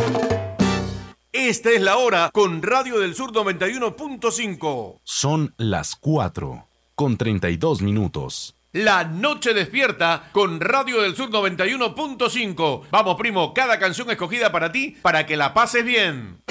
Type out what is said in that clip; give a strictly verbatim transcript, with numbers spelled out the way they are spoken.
Esta es la hora con Radio del Sur noventa y uno punto cinco. Son las cuatro con treinta y dos minutos. La noche despierta con Radio del Sur noventa y uno punto cinco. Vamos, primo, cada canción escogida para ti, para que la pases bien.